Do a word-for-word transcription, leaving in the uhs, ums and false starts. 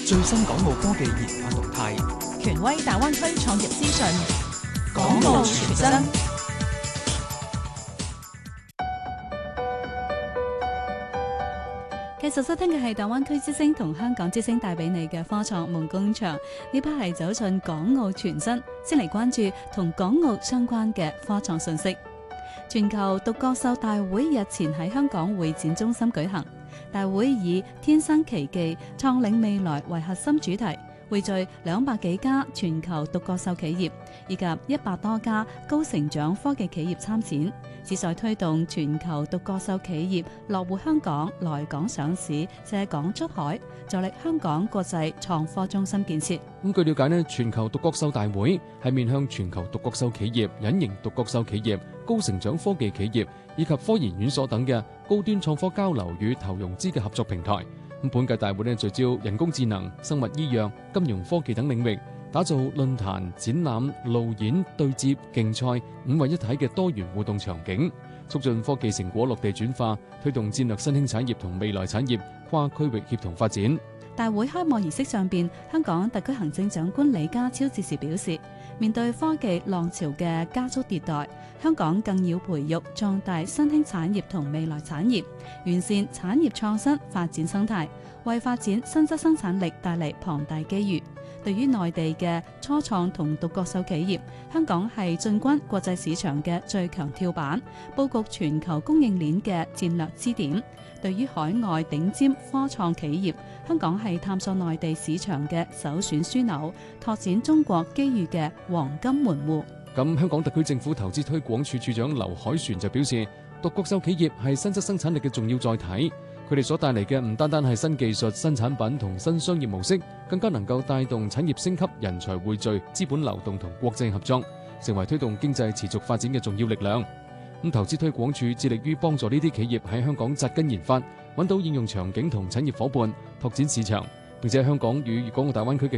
最新港澳科技研發動態， 權威大灣區創業資訊， 港澳全真。 繼續收聽嘅係大灣區之聲同香港之聲帶俾你嘅科創夢工場，呢 part 係走進港澳全真，先嚟關注同港澳相關嘅科創信息。全球獨角獸大會日前喺香港會展中心舉行，大會以天生奇技創領未來為核心主題，匯聚兩百幾家全球獨角獸企業以及一百多家高成長科技企業參展，旨在推動全球獨角獸企業落戶香港、來港上市、借港出海，助力香港國際創科中心建設。 咁據了解呢，全球獨角獸大會係面向全球獨角獸企業、隱形獨角獸企業、高成長科技企業以及科研院所等嘅高端創科交流與投融資嘅合作平台。咁本屆大會呢，聚焦人工智能、生物醫藥、金融科技等領域，打造論壇、展覽、路演、對接、競賽五位一體嘅多元互動場景，促進科技成果落地轉化，推動戰略新興產業同未來產業跨區域協同發展。 大會開幕儀式上邊，香港特區行政長官李家超致辭表示，面對科技浪潮嘅加速迭代，香港更要培育壯大新興產業同未來產業，完善產業創新發展生態，為發展新質生產力帶嚟龐大機遇。對於內地嘅初創同獨角獸企業，香港係進軍國際市場嘅最強跳板，佈局全球供應鏈嘅戰略支點。對於海外頂尖科創企業，香港係探索內地市場嘅首選樞紐，拓展中國機遇嘅黃金門戶。 咁香港特區政府投資推廣署署長劉凱旋就表示，獨角獸企業係新質生產力嘅重要載體，佢哋所帶嚟嘅唔單單係新技術、新產品同新商業模式，更加能夠帶動產業升級、人才匯聚、資本流動同國際合作，成為推動經濟持續發展嘅重要力量。咁投資推廣署致力於幫助呢啲企業喺香港扎根研發，揾到應用場景同產業夥伴，拓展市場，並且香港與粵港澳大灣區嘅